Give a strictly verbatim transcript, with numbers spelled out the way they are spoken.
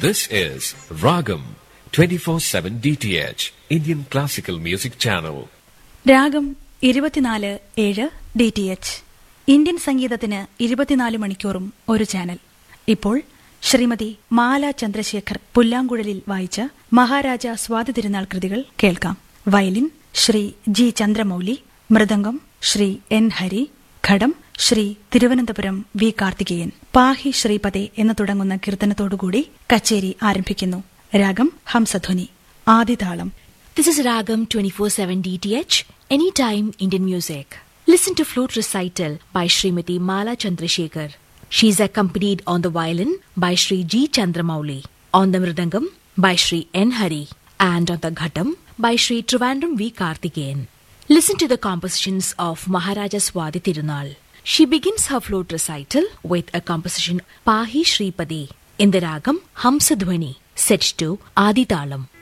This is Ragam twenty-four seven D T H, Indian Classical Music Channel. രാഗം ഇരുപത്തിനാല് ഏഴ് D T H, Indian സംഗീതത്തിന് ഇരുപത്തിനാല് മണിക്കൂറും ഒരു ചാനൽ. ഇപ്പോൾ ശ്രീമതി മാല ചന്ദ്രശേഖർ പുല്ലാങ്കുഴലിൽ വായിച്ച മഹാരാജ സ്വാതി തിരുനാൾ കൃതികൾ കേൾക്കാം. Violin Shri G Chandramouli, mridangam Shri N Hari, ഘടം ശ്രീ തിരുവനന്തപുരം വി കാർത്തികേയൻ. പാഹി ശ്രീപദേ എന്ന് തുടങ്ങുന്ന കീർത്തനത്തോടുകൂടി കച്ചേരി ആരംഭിക്കുന്നു. രാഗം Hamsadhwani, ആദിതാളം. This is Ragam twenty-four seven D T H, Anytime Indian Music. Listen to flute recital by Srimati Mala Chandrasekhar. She is accompanied on the violin by Sri G. Chandramouli, on the mridangam by Sri N. Hari, and on the ghatam by Sri Trivandrum V. Karthikeyan. Listen to the compositions of Maharaja Swati Tirunal. She begins her flute recital with a composition Pahi Shripadi in the Ragam Hamsadhwani, set to Aditalam.